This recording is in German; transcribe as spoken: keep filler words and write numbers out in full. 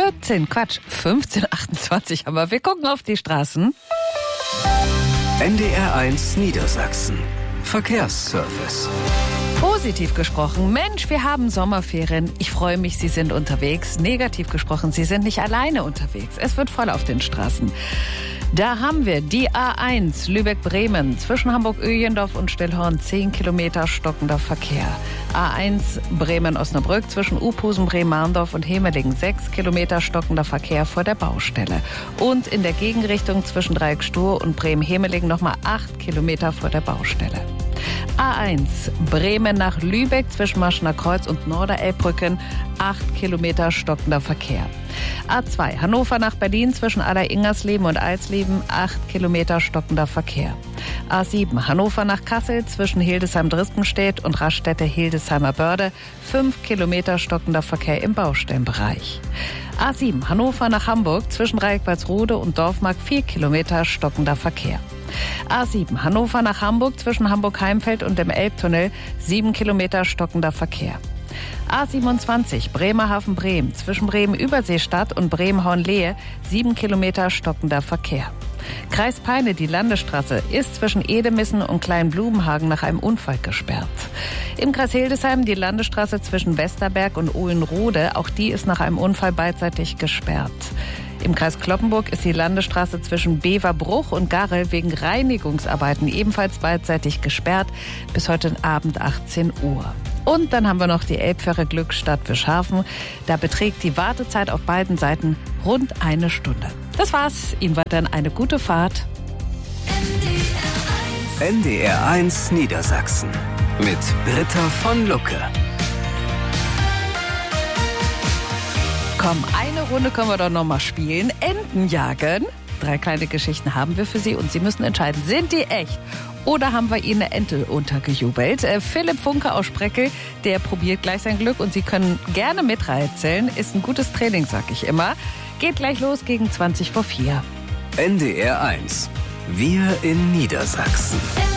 vierzehn, Quatsch, fünfzehn Uhr achtundzwanzig, aber wir gucken auf die Straßen. N D R eins Niedersachsen. Verkehrsservice. Positiv gesprochen, Mensch, wir haben Sommerferien. Ich freue mich, Sie sind unterwegs. Negativ gesprochen, Sie sind nicht alleine unterwegs. Es wird voll auf den Straßen. Da haben wir die A eins Lübeck-Bremen zwischen Hamburg-Öjendorf und Stillhorn, zehn Kilometer stockender Verkehr. A eins Bremen-Osnabrück zwischen Uphusen, Bremen-Marndorf und Hemelingen, sechs Kilometer stockender Verkehr vor der Baustelle. Und in der Gegenrichtung zwischen Dreieck-Stur und Bremen-Hemelingen nochmal acht Kilometer vor der Baustelle. A eins Bremen nach Lübeck zwischen Maschener Kreuz und Norderelbbrücken, acht Kilometer stockender Verkehr. A zwei Hannover nach Berlin zwischen Aller-Ingersleben und Alsleben, acht Kilometer stockender Verkehr. A sieben Hannover nach Kassel zwischen Hildesheim-Drispenstedt und Raststätte-Hildesheimer Börde, fünf Kilometer stockender Verkehr im Baustellenbereich. A sieben Hannover nach Hamburg zwischen Reickwaldsrode und Dorfmark, vier Kilometer stockender Verkehr. A sieben Hannover nach Hamburg zwischen Hamburg-Heimfeld und dem Elbtunnel, sieben Kilometer stockender Verkehr. A siebenundzwanzig Bremerhaven-Bremen zwischen Bremen-Überseestadt und Bremen-Hornlehe, sieben Kilometer stockender Verkehr. Kreis Peine, die Landesstraße, ist zwischen Edemissen und Kleinblumenhagen nach einem Unfall gesperrt. Im Kreis Hildesheim die Landesstraße zwischen Westerberg und Ohlenrode, auch die ist nach einem Unfall beidseitig gesperrt. Im Kreis Cloppenburg ist die Landesstraße zwischen Beverbruch und Garrel wegen Reinigungsarbeiten ebenfalls beidseitig gesperrt bis heute Abend achtzehn Uhr. Und dann haben wir noch die Elbfähre Glückstadt Wischhafen. Da beträgt die Wartezeit auf beiden Seiten rund eine Stunde. Das war's. Ihnen war dann eine gute Fahrt. N D R eins Niedersachsen mit Britta von Lucke. Komm, eine Runde können wir doch noch mal spielen. Enten jagen. Drei kleine Geschichten haben wir für Sie und Sie müssen entscheiden, sind die echt? Oder haben wir Ihnen eine Ente untergejubelt? Äh, Philipp Funke aus Spreckel, der probiert gleich sein Glück und Sie können gerne mitreizeln. Ist ein gutes Training, sag ich immer. Geht gleich los gegen zwanzig vor vier. N D R eins. Wir in Niedersachsen.